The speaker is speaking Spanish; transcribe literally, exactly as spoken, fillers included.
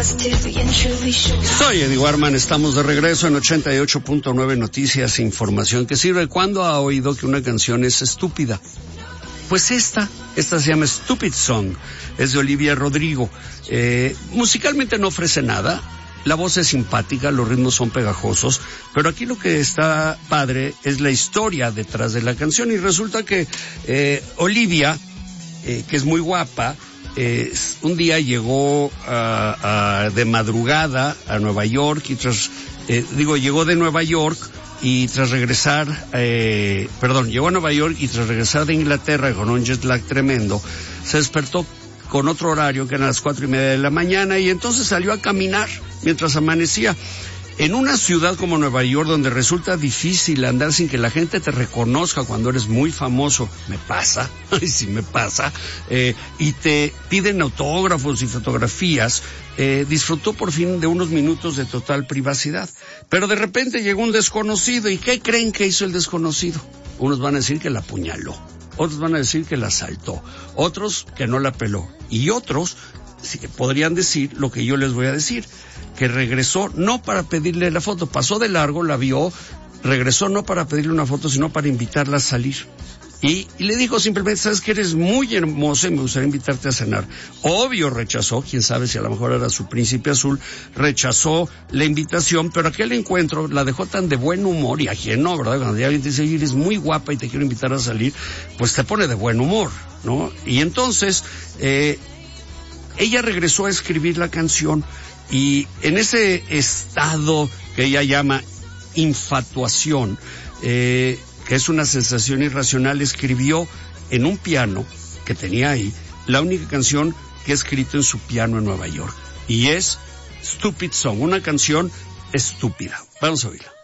Soy Eddie Warman, estamos de regreso en ochenta y ocho punto nueve Noticias e Información que sirve. ¿Cuándo ha oído que una canción es estúpida? Pues esta, esta se llama Stupid Song, es de Olivia Rodrigo. Eh, musicalmente no ofrece nada, la voz es simpática, los ritmos son pegajosos, pero aquí lo que está padre es la historia detrás de la canción y resulta que eh, Olivia, eh, que es muy guapa, eh, un día llegó a, a, de madrugada a Nueva York y tras, eh, digo, llegó de Nueva York y tras regresar, eh, perdón, llegó a Nueva York y tras regresar de Inglaterra con un jet lag tremendo, se despertó con otro horario que eran las cuatro y media de la mañana y entonces salió a caminar mientras amanecía. En una ciudad como Nueva York, donde resulta difícil andar sin que la gente te reconozca cuando eres muy famoso, me pasa, y sí me pasa, eh, y te piden autógrafos y fotografías, eh, disfrutó por fin de unos minutos de total privacidad. Pero de repente llegó un desconocido, ¿y qué creen que hizo el desconocido? Unos van a decir que la apuñaló, otros van a decir que la asaltó, otros que no la peló, y otros sí, podrían decir lo que yo les voy a decir, que regresó no para pedirle la foto, pasó de largo, la vio, regresó no para pedirle una foto, sino para invitarla a salir. Y, y le dijo simplemente, sabes que eres muy hermosa y me gustaría invitarte a cenar. Obvio rechazó, quién sabe si a lo mejor era su príncipe azul, rechazó la invitación, pero aquel encuentro la dejó tan de buen humor, y a quien no, ¿verdad? Cuando alguien te dice, oye, eres muy guapa y te quiero invitar a salir, pues te pone de buen humor, ¿no? Y entonces, eh, ella regresó a escribir la canción, y en ese estado que ella llama infatuación, eh, que es una sensación irracional, escribió en un piano que tenía ahí la única canción que ha escrito en su piano en Nueva York, y es Stupid Song, una canción estúpida. Vamos a oírla.